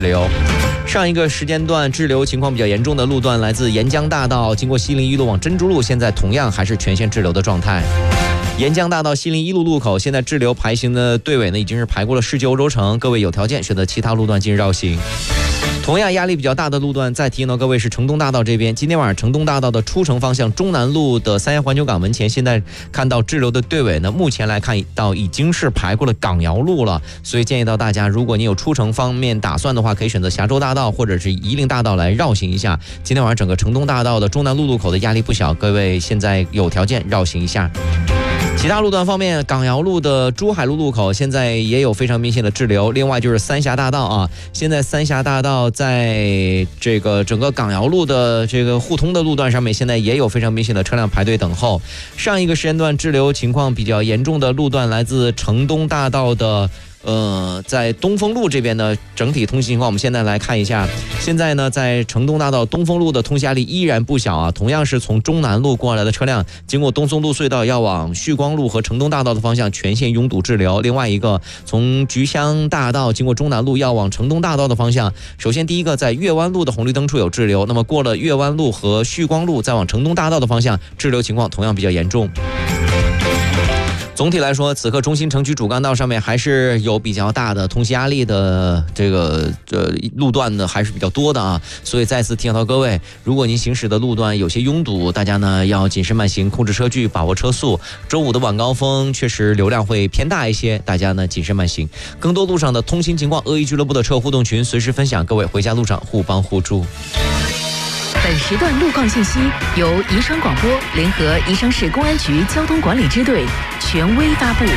流。上一个时间段滞留情况比较严重的路段来自沿江大道，经过西陵一路往珍珠路，现在同样还是全线滞留的状态。沿江大道西陵一路路口，现在滞留排行的队尾呢，已经是排过了世纪欧洲城，各位有条件选择其他路段进行绕行。同样压力比较大的路段，再提醒到各位是城东大道这边。今天晚上城东大道的出城方向中南路的三峡环球港门前，现在看到滞留的队尾呢，目前来看到已经是排过了港窑路了，所以建议到大家，如果你有出城方面打算的话，可以选择峡州大道或者是夷陵大道来绕行一下。今天晚上整个城东大道的中南路路口的压力不小，各位现在有条件绕行一下。其他路段方面，港窑路的珠海路路口现在也有非常明显的滞留。另外就是三峡大道啊，现在三峡大道在这个整个港窑路的这个互通的路段上面，现在也有非常明显的车辆排队等候。上一个时间段滞留情况比较严重的路段来自城东大道的。在东风路这边的整体通行情况，我们现在来看一下。现在呢，在城东大道东风路的通行压力依然不小啊，同样是从中南路过来的车辆，经过东松路隧道要往旭光路和城东大道的方向全线拥堵滞留。另外一个从菊香大道经过中南路要往城东大道的方向，首先第一个在岳湾路的红绿灯处有滞留，那么过了岳湾路和旭光路再往城东大道的方向，滞留情况同样比较严重。总体来说，此刻中心城区主干道上面还是有比较大的通行压力的这个路段呢，还是比较多的啊。所以再次提醒到各位，如果您行驶的路段有些拥堵，大家呢要谨慎慢行，控制车距，把握车速。周五的晚高峰确实流量会偏大一些，大家呢谨慎慢行。更多路上的通行情况，恶意俱乐部的车友互动群随时分享，各位回家路上互帮互助。 本时段路况信息由宜昌广播联合宜昌市公安局交通管理支队权威发布。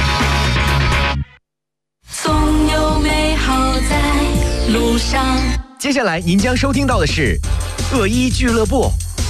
总有美好在路上。 接下来您将收听到的是恶意俱乐部。